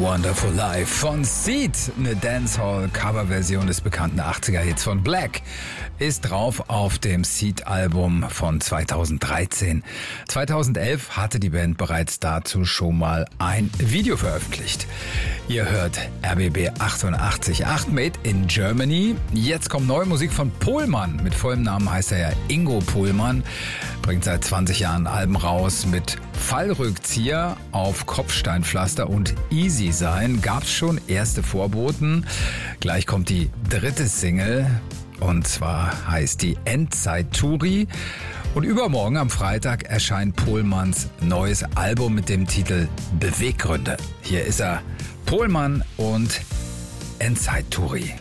Wonderful Life von Seed, eine Dancehall-Coverversion des bekannten 80er-Hits von Black, ist drauf auf dem Seed-Album von 2013. 2011 hatte die Band bereits dazu schon mal ein Video veröffentlicht. Ihr hört RBB 88.8 Made in Germany. Jetzt kommt neue Musik von Pohlmann. Mit vollem Namen heißt er ja Ingo Pohlmann. Bringt seit 20 Jahren Alben raus mit Fallrückzieher auf Kopfsteinpflaster und Easy Sein. Gab's schon erste Vorboten. Gleich kommt die dritte Single. Und zwar heißt die Endzeit-Touri. Und übermorgen am Freitag erscheint Pohlmanns neues Album mit dem Titel Beweggründe. Hier ist er, Pohlmann und Endzeit-Touri.